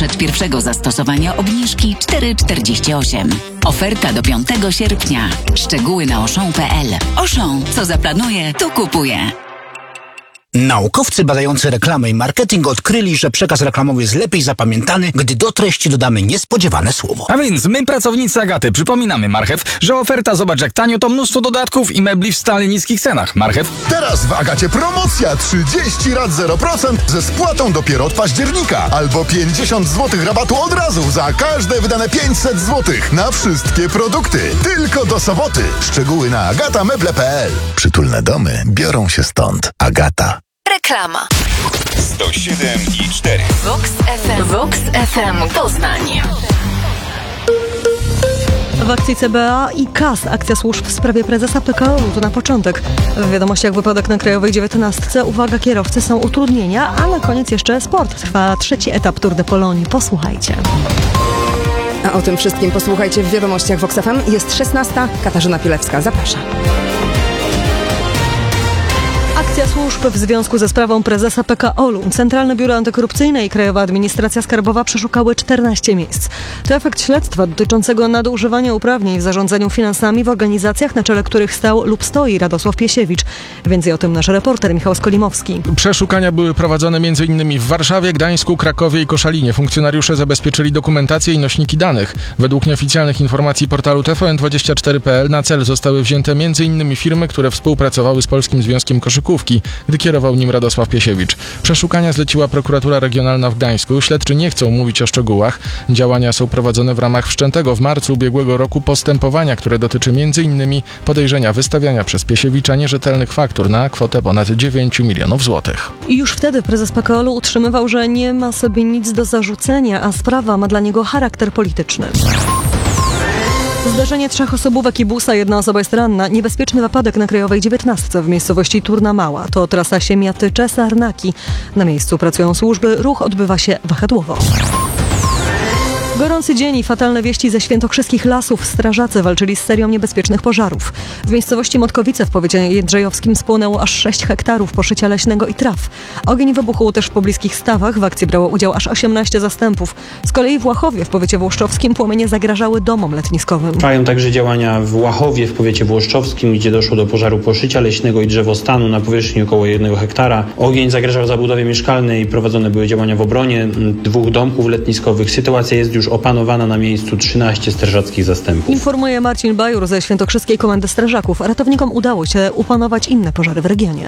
Przed pierwszego zastosowania obniżki 4,48. Oferta do 5 sierpnia. Szczegóły na Auchan.pl. Auchan, co zaplanuje, to kupuje. Naukowcy badający reklamę i marketing odkryli, że przekaz reklamowy jest lepiej zapamiętany, gdy do treści dodamy niespodziewane słowo. A więc my, pracownicy Agaty, przypominamy Marchew, że oferta zobacz jak tanio to mnóstwo dodatków i mebli w stale niskich cenach. Marchew? Teraz w Agacie promocja 30 rat 0% ze spłatą dopiero od października. Albo 50 zł rabatu od razu za każde wydane 500 zł na wszystkie produkty. Tylko do soboty. Szczegóły na agatameble.pl. Przytulne domy biorą się stąd. Agata. Reklama. 107,4 Vox FM. Vox FM Poznań. W akcji CBA i KAS akcja służb w sprawie prezesa PKO to na początek. W wiadomościach wypadek na Krajowej 19. Uwaga, kierowcy, są utrudnienia, a na koniec jeszcze sport. Trwa 3. etap Tour de Pologne. Posłuchajcie. A o tym wszystkim posłuchajcie w wiadomościach Vox FM. Jest 16. Katarzyna Pilewska. Zapraszam. Akcja służb w związku ze sprawą prezesa PKO-u. Centralne Biuro Antykorupcyjne i Krajowa Administracja Skarbowa przeszukały 14 miejsc. To efekt śledztwa dotyczącego nadużywania uprawnień w zarządzaniu finansami w organizacjach, na czele których stał lub stoi Radosław Piesiewicz. Więcej o tym nasz reporter Michał Skolimowski. Przeszukania były prowadzone m.in. w Warszawie, Gdańsku, Krakowie i Koszalinie. Funkcjonariusze zabezpieczyli dokumentację i nośniki danych. Według nieoficjalnych informacji portalu TVN24.pl na cel zostały wzięte m.in. firmy, które współpracowały z Polskim Związkiem Koszykówki, gdy kierował nim Radosław Piesiewicz. Przeszukania zleciła prokuratura regionalna w Gdańsku. Śledczy nie chcą mówić o szczegółach. Działania są prowadzone w ramach wszczętego w marcu ubiegłego roku postępowania, które dotyczy m.in. podejrzenia wystawiania przez Piesiewicza nierzetelnych faktur na kwotę ponad 9 milionów złotych. I już wtedy prezes PKO-u utrzymywał, że nie ma sobie nic do zarzucenia, a sprawa ma dla niego charakter polityczny. Zdarzenie 3 osobówek i busa, 1 osoba jest ranna. Niebezpieczny wypadek na Krajowej 19 w miejscowości Turna Mała. To trasa Siemiaty-Czesarnaki. Na miejscu pracują służby, ruch odbywa się wahadłowo. Gorący dzień i fatalne wieści ze świętokrzyskich lasów. Strażacy walczyli z serią niebezpiecznych pożarów. W miejscowości Motkowice w powiecie jędrzejowskim spłonęło aż 6 hektarów poszycia leśnego i traw. Ogień wybuchł też w pobliskich stawach. W akcji brało udział aż 18 zastępów. Z kolei w Łachowie w powiecie włoszczowskim płomienie zagrażały domom letniskowym. Trwają także działania w Łachowie w powiecie włoszczowskim, gdzie doszło do pożaru poszycia leśnego i drzewostanu na powierzchni około 1 hektara. Ogień zagrażał zabudowie mieszkalnej, prowadzone były działania w obronie 2 domków letniskowych. Sytuacja jest już opanowana, na miejscu 13 strażackich zastępów. Informuje Marcin Bajur ze Świętokrzyskiej Komendy Strażaków. Ratownikom udało się upanować inne pożary w regionie.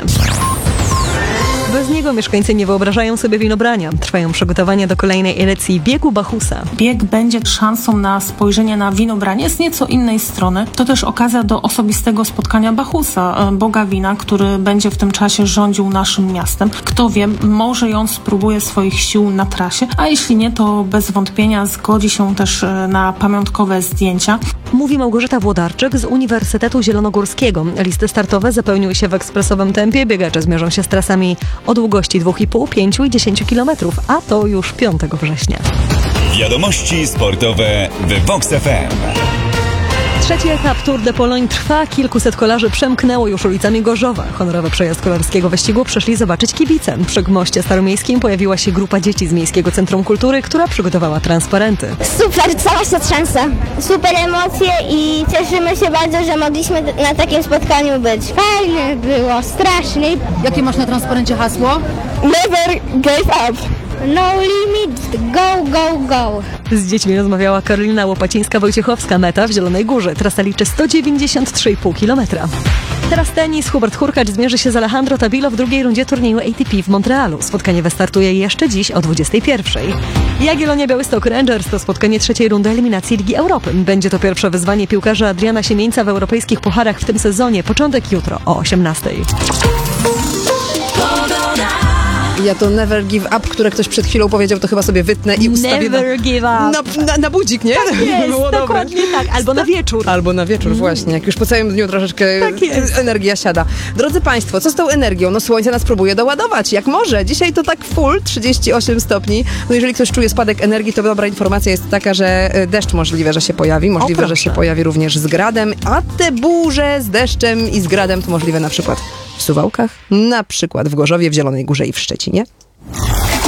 Bez niego mieszkańcy nie wyobrażają sobie winobrania. Trwają przygotowania do kolejnej edycji Biegu Bachusa. Bieg będzie szansą na spojrzenie na winobranie z nieco innej strony. To też okazja do osobistego spotkania Bachusa, boga wina, który będzie w tym czasie rządził naszym miastem. Kto wie, może ją spróbuje swoich sił na trasie, a jeśli nie, to bez wątpienia zgodzi się też na pamiątkowe zdjęcia. Mówi Małgorzata Włodarczyk z Uniwersytetu Zielonogórskiego. Listy startowe zapełniły się w ekspresowym tempie. Biegacze zmierzą się z trasami o długości 2,5, 5 i 10 km, a to już 5 września. Wiadomości sportowe w Vox FM. 3. etap Tour de Pologne trwa. Kilkuset kolarzy przemknęło już ulicami Gorzowa. Honorowy przejazd kolarskiego wyścigu przyszli zobaczyć kibice. Przy moście staromiejskim pojawiła się grupa dzieci z Miejskiego Centrum Kultury, która przygotowała transparenty. Super, cała się trzęsę. Super emocje i cieszymy się bardzo, że mogliśmy na takim spotkaniu być. Fajnie było, strasznie. Jakie masz na transparencie hasło? Never give up. No limit, go, go, go. Z dziećmi rozmawiała Karolina Łopacińska-Wojciechowska. Meta w Zielonej Górze. Trasa liczy 193,5 km. Teraz tenis. Hubert Hurkacz zmierzy się z Alejandro Tabilo w drugiej rundzie turnieju ATP w Montrealu. Spotkanie wystartuje jeszcze dziś o 21:00. Jagiellonia Białystok Rangers to spotkanie 3. rundy eliminacji Ligi Europy. Będzie to pierwsze wyzwanie piłkarza Adriana Siemieńca w europejskich pucharach w tym sezonie. Początek jutro o 18:00. Ja to never give up, które ktoś przed chwilą powiedział, to chyba sobie wytnę i ustawię never give up. Na budzik, nie? Tak jest, było dokładnie dobre. tak. Albo na wieczór. Albo na wieczór, właśnie. Jak już po całym dniu troszeczkę energia siada. Drodzy Państwo, co z tą energią? No słońce nas próbuje doładować, jak może. Dzisiaj to tak full, 38 stopni. No jeżeli ktoś czuje spadek energii, to dobra informacja jest taka, że deszcz możliwe, że się pojawi. Możliwe, że się pojawi również z gradem. A te burze z deszczem i z gradem to możliwe na przykład w Suwałkach, na przykład w Gorzowie, w Zielonej Górze i w Szczecinie.